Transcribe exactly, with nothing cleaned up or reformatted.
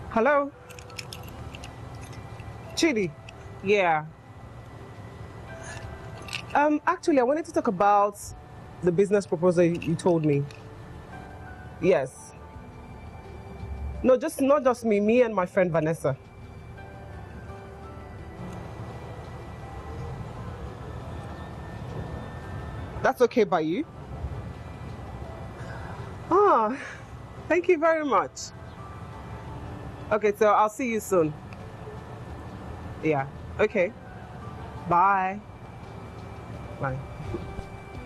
Hello? Chidi? Yeah. Um, actually, I wanted to talk about the business proposal you, you told me. Yes. No, just not just me, me and my friend Vanessa. That's okay by you? Ah, thank you very much. Okay, so I'll see you soon. Yeah, okay. Bye. Bye.